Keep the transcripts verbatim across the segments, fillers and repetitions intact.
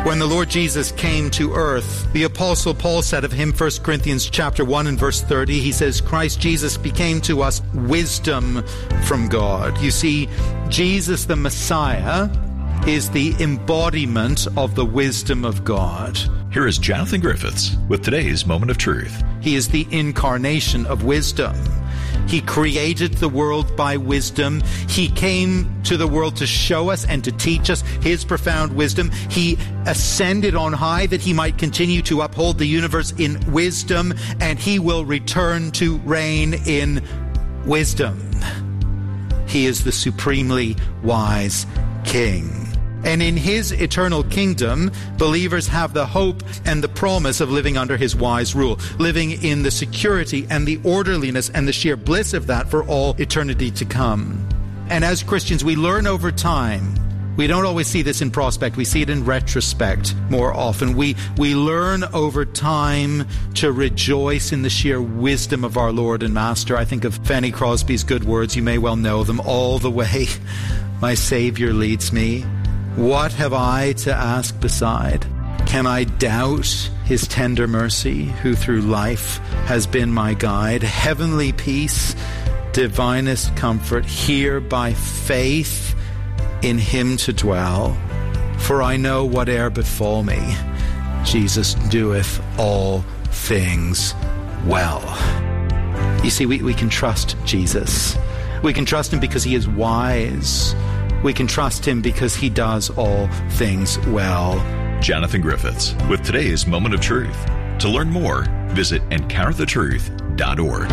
When the Lord Jesus came to earth, the Apostle Paul said of him, First Corinthians chapter one and verse thirty, he says, Christ Jesus became to us wisdom from God. You see, Jesus the Messiah is the embodiment of the wisdom of God. Here is Jonathan Griffiths with today's Moment of Truth. He is the incarnation of wisdom. He created the world by wisdom. He came to the world to show us and to teach us his profound wisdom. He ascended on high that he might continue to uphold the universe in wisdom, and he will return to reign in wisdom. He is the supremely wise King. And in his eternal kingdom, believers have the hope and the promise of living under his wise rule, living in the security and the orderliness and the sheer bliss of that for all eternity to come. And as Christians, we learn over time. We don't always see this in prospect. We see it in retrospect more often. We, we learn over time to rejoice in the sheer wisdom of our Lord and Master. I think of Fanny Crosby's good words. You may well know them. All the way my Savior leads me. What have I to ask beside? Can I doubt his tender mercy, who through life has been my guide? Heavenly peace, divinest comfort, here by faith in him to dwell. For I know whate'er befall me, Jesus doeth all things well. You see, we, we can trust Jesus. We can trust him because he is wise. We can trust him because he does all things well. Jonathan Griffiths with today's Moment of Truth. To learn more, visit encounter the truth dot org.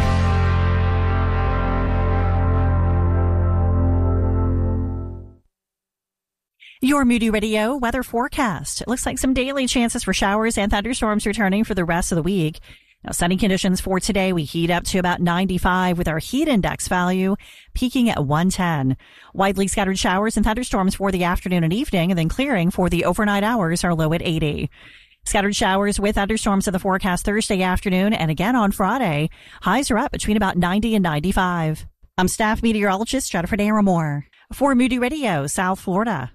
Your Moody Radio weather forecast. It looks like some daily chances for showers and thunderstorms returning for the rest of the week. Now, sunny conditions for today. We heat up to about ninety-five with our heat index value peaking at one ten. Widely scattered showers and thunderstorms for the afternoon and evening, and then clearing for the overnight hours are low at eighty. Scattered showers with thunderstorms in the forecast Thursday afternoon and again on Friday. Highs are up between about ninety and ninety-five. I'm staff meteorologist Jennifer Naramore for Moody Radio, South Florida.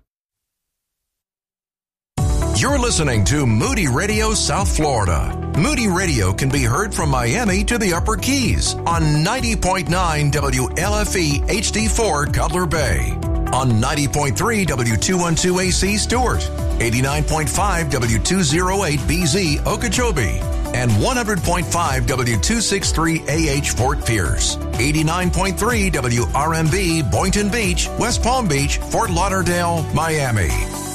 You're listening to Moody Radio South Florida. Moody Radio can be heard from Miami to the Upper Keys on ninety point nine W L F E H D four Cutler Bay, on ninety point three W two twelve A C Stewart, eighty-nine point five W two oh eight B Z Okeechobee, and one hundred point five W two sixty-three A H Fort Pierce, eighty-nine point three W R M B Boynton Beach, West Palm Beach, Fort Lauderdale, Miami.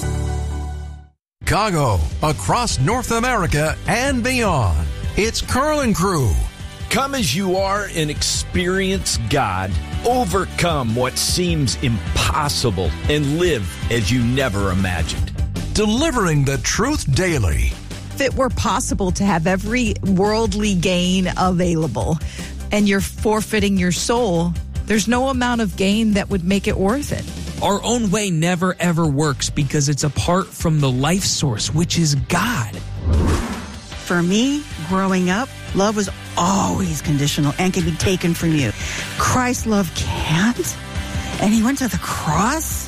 Chicago, across North America and beyond. It's Carl and Crew. Come as you are and experience God. Overcome what seems impossible and live as you never imagined. Delivering the truth daily. If it were possible to have every worldly gain available and you're forfeiting your soul, there's no amount of gain that would make it worth it. Our own way never, ever works because it's apart from the life source, which is God. For me, growing up, love was always conditional and can be taken from you. Christ's love can't. And he went to the cross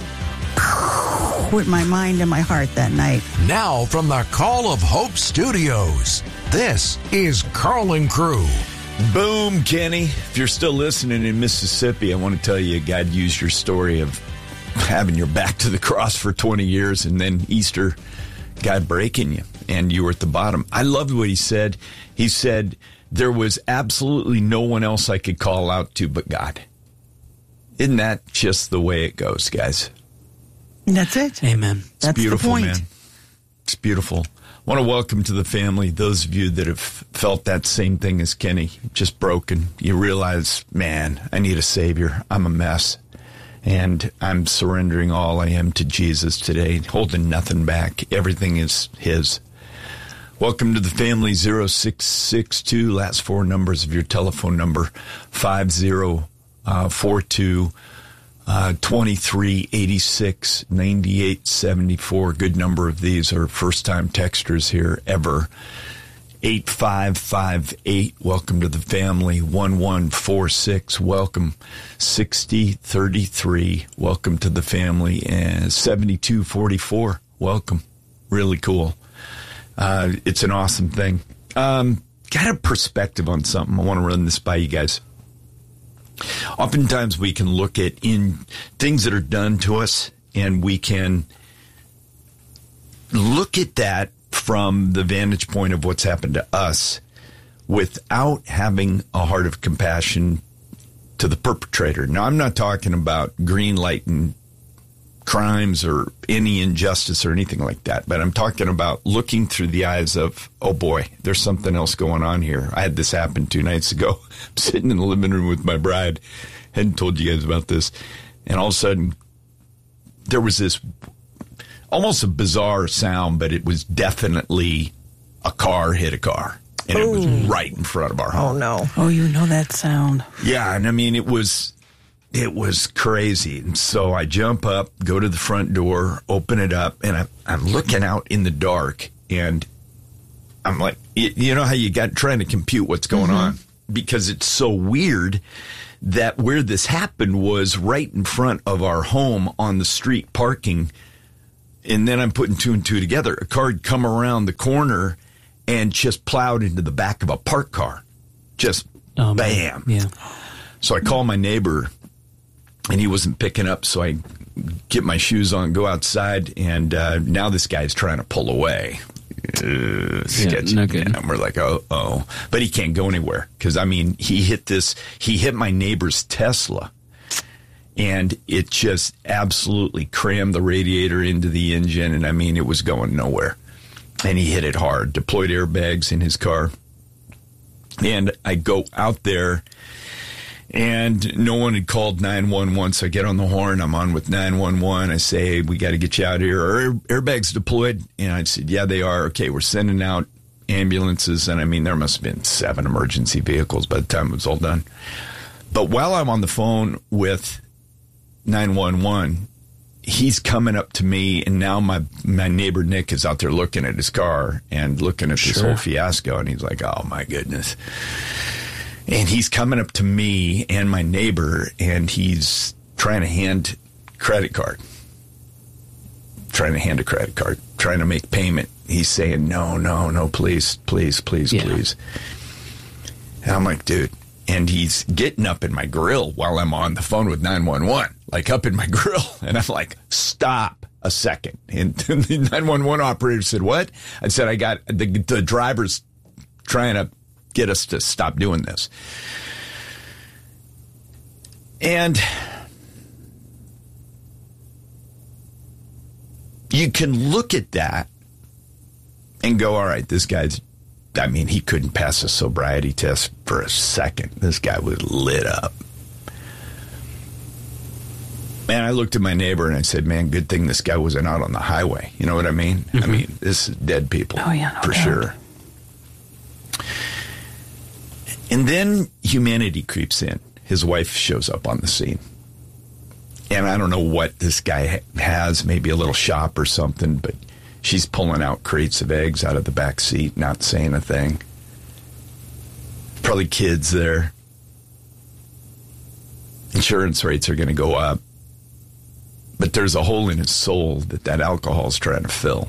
with my mind and my heart that night. Now from the Call of Hope Studios, this is Carl and Crew. Boom, Kenny. If you're still listening in Mississippi, I want to tell you God used your story of having your back to the cross for twenty years and then Easter, God breaking you, and you were at the bottom. I loved what he said. He said, there was absolutely no one else I could call out to but God. Isn't that just the way it goes, guys? That's it. Amen. It's That's beautiful, the point. man. It's beautiful. I want to welcome to the family those of you that have felt that same thing as Kenny, just broken. You realize, man, I need a Savior. I'm a mess. And I'm surrendering all I am to Jesus today, holding nothing back. Everything is his. Welcome to the family. Zero six six two, last four numbers of your telephone number, five zero four two, twenty-three eighty-six, ninety-eight seventy-four. Good number of these are first-time texters here ever. eight five five eight, welcome to the family. One one four six, welcome. Sixty thirty-three, welcome to the family. And seventy-two forty-four, welcome. really cool. Uh, it's an awesome thing. Um, got a perspective on something. I want to run this by you guys. Oftentimes we can look at in things that are done to us, and we can look at that from the vantage point of what's happened to us without having a heart of compassion to the perpetrator. Now, I'm not talking about green lighting crimes or any injustice or anything like that, but I'm talking about looking through the eyes of, oh boy, there's something else going on here. I had this happen two nights ago. I'm sitting in the living room with my bride. Hadn't told you guys about this. And all of a sudden, there was this almost a bizarre sound, but it was definitely a car hit a car. And Ooh. It was right in front of our home. Oh, no. Oh, you know that sound. Yeah, and I mean, it was... It was crazy. And so I jump up, go to the front door, open it up, and I'm, I'm looking out in the dark, and I'm like, you know how you got trying to compute what's going mm-hmm. on? Because it's so weird that where this happened was right in front of our home on the street parking. And then I'm putting two and two together. A car had come around the corner and just plowed into the back of a parked car. Just um, bam. Yeah. So I call my neighbor, and he wasn't picking up, so I get my shoes on, go outside, and uh, now this guy's trying to pull away. Uh, sketchy. Yeah, good. And we're like, oh, oh. But he can't go anywhere because, I mean, he hit this, he hit my neighbor's Tesla, and it just absolutely crammed the radiator into the engine, and, I mean, it was going nowhere. And he hit it hard, deployed airbags in his car. And I go out there, and no one had called nine one one, so I get on the horn. I'm on with nine one one. I say, hey, we got to get you out here. Are air, airbags deployed? And I said, yeah, they are. Okay, we're sending out ambulances. And, I mean, there must have been seven emergency vehicles by the time it was all done. But while I'm on the phone with nine one one, he's coming up to me, and now my, my neighbor Nick is out there looking at his car and looking at this sure. whole fiasco, and he's like, oh, my goodness. And he's coming up to me and my neighbor, and he's trying to hand credit card. Trying to hand a credit card. Trying to make payment. He's saying, no, no, no, please, please, please, yeah. please. And I'm like, dude. And he's getting up in my grill while I'm on the phone with nine one one. Like, up in my grill. And I'm like, stop a second. And the nine one one operator said, what? I said, I got, the, the driver's trying to get us to stop doing this. And you can look at that and go, all right, this guy's, I mean, he couldn't pass a sobriety test for a second. This guy was lit up. Man, I looked at my neighbor and I said, man, good thing this guy wasn't out on the highway. You know what I mean? Mm-hmm. I mean, this is dead people. Oh, yeah, no for doubt. sure. And then humanity creeps in. His wife shows up on the scene. And I don't know what this guy has, maybe a little shop or something, but she's pulling out crates of eggs out of the back seat, not saying a thing. Probably kids there. Insurance rates are going to go up. But there's a hole in his soul that that alcohol is trying to fill.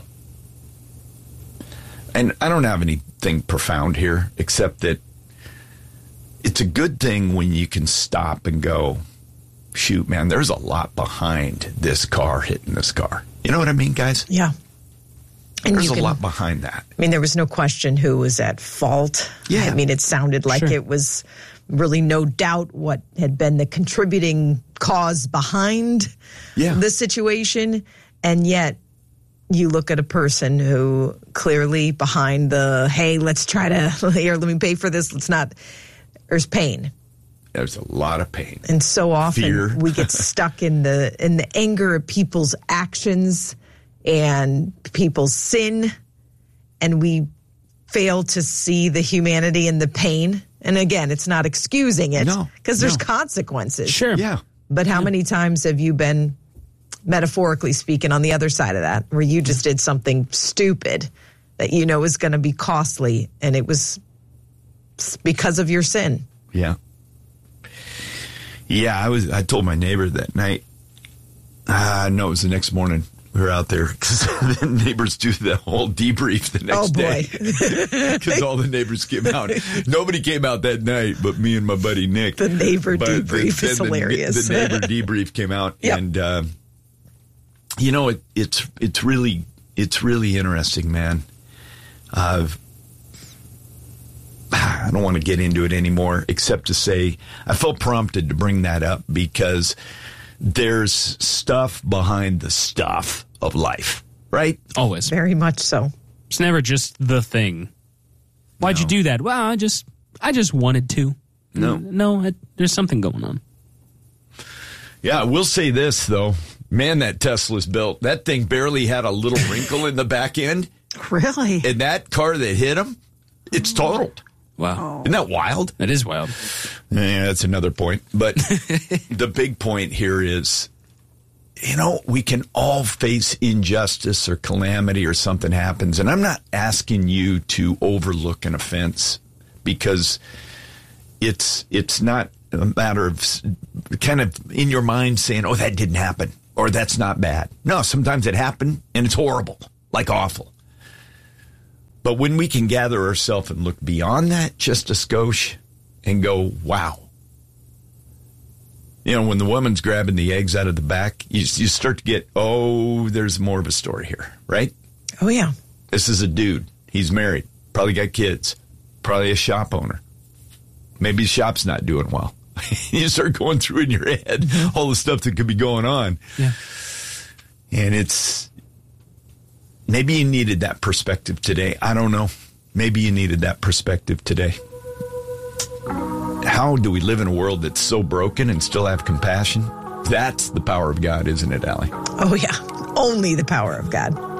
And I don't have anything profound here, except that it's a good thing when you can stop and go, shoot, man, there's a lot behind this car hitting this car. You know what I mean, guys? Yeah. And there's a can, lot behind that. I mean, there was no question who was at fault. Yeah. I mean, it sounded like sure. it was really no doubt what had been the contributing cause behind yeah. the situation. And yet you look at a person who clearly behind the, hey, let's try to, here, let me pay for this. Let's not, there's pain. There's a lot of pain. And so often Fear. we get stuck in the in the anger of people's actions and people's sin, and we fail to see the humanity and the pain. And again, it's not excusing it No, because there's no. consequences. Sure. Yeah. But how many times have you been, metaphorically speaking, on the other side of that, where you just did something stupid that you know is going to be costly, and it was because of your sin? Yeah. Yeah, I was. I told my neighbor that night. Uh, no, it was the next morning. We were out there because the neighbors do the whole debrief the next Oh, boy. day. Because all the neighbors came out. Nobody came out that night but me and my buddy Nick. The neighbor But debrief the, is the, hilarious. The neighbor debrief came out. Yep. And, uh, you know, it, it's it's really it's really interesting, man. Uh, I don't want to get into it anymore, except to say I felt prompted to bring that up because there's stuff behind the stuff of life, right? Always. Very much so. It's never just the thing. Why'd No. you do that? Well, I just, I just wanted to. No. No, I, there's something going on. Yeah, I will say this, though. Man, that Tesla's built. That thing barely had a little wrinkle in the back end. Really? And that car that hit him, it's totaled. Wow. Isn't that wild? That is wild. Yeah, that's another point. But the big point here is, you know, we can all face injustice or calamity or something happens. And I'm not asking you to overlook an offense because it's it's not a matter of kind of in your mind saying, oh, that didn't happen or that's not bad. No, sometimes it happened and it's horrible, like awful. But when we can gather ourselves and look beyond that just a skosh and go, wow. You know, when the woman's grabbing the eggs out of the back, you, you start to get, oh, there's more of a story here, right? Oh, yeah. This is a dude. He's married. Probably got kids. Probably a shop owner. Maybe his shop's not doing well. You start going through in your head all the stuff that could be going on. Yeah. And it's... Maybe you needed that perspective today. I don't know. Maybe you needed that perspective today. How do we live in a world that's so broken and still have compassion? That's the power of God, isn't it, Allie? Oh, yeah. Only the power of God.